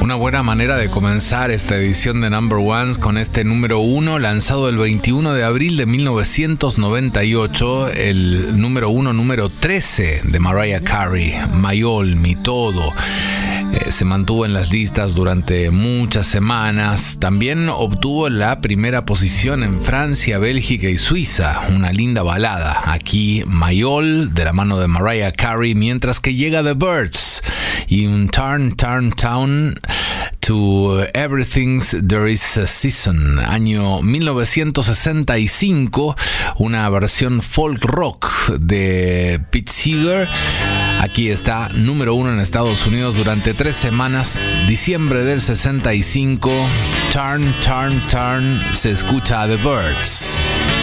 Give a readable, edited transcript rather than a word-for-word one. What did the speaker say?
Una buena manera de comenzar esta edición de Number Ones con este número 1, lanzado el 21 de abril de 1998, el número 1, número 13 de Mariah Carey, Mayol, Mi Todo. Se mantuvo en las listas durante muchas semanas. También obtuvo la primera posición en Francia, Bélgica y Suiza. Una linda balada. Aquí Mayol, de la mano de Mariah Carey, mientras que llega The Byrds y un Turn Town to Everything's There Is a Season, año 1965, una versión folk rock de Pete Seeger. Aquí está, número 1 en Estados Unidos durante 3 semanas, diciembre del 65, Turn, se escucha a The Byrds.